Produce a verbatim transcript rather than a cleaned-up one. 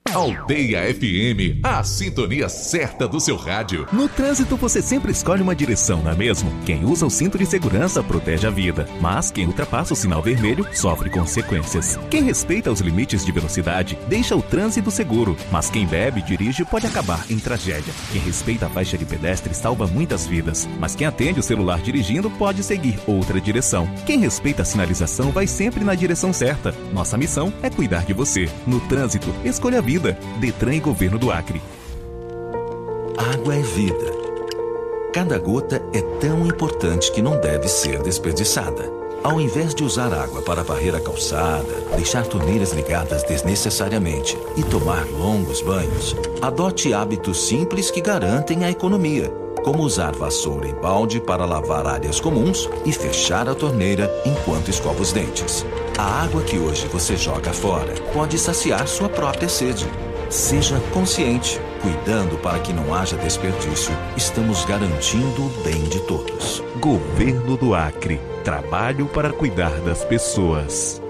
Aldeia F M, a sintonia certa do seu rádio. No trânsito você sempre escolhe uma direção, não é mesmo? Quem usa o cinto de segurança protege a vida, mas quem ultrapassa o sinal vermelho sofre consequências. Quem respeita os limites de velocidade deixa o trânsito seguro, mas quem bebe e dirige pode acabar em tragédia. Quem respeita a faixa de pedestre salva muitas vidas, mas quem atende o celular dirigindo pode seguir outra direção. Quem respeita a sinalização vai sempre na direção certa. Nossa missão é cuidar de você. No trânsito, escolha a vida. Detran e Governo do Acre. Água é vida. Cada gota é tão importante que não deve ser desperdiçada. Ao invés de usar água para varrer a calçada, deixar torneiras ligadas desnecessariamente e tomar longos banhos, adote hábitos simples que garantem a economia, como usar vassoura em balde para lavar áreas comuns e fechar a torneira enquanto escova os dentes. A água que hoje você joga fora pode saciar sua própria sede. Seja consciente. Cuidando para que não haja desperdício, estamos garantindo o bem de todos. Governo do Acre. Trabalho para cuidar das pessoas.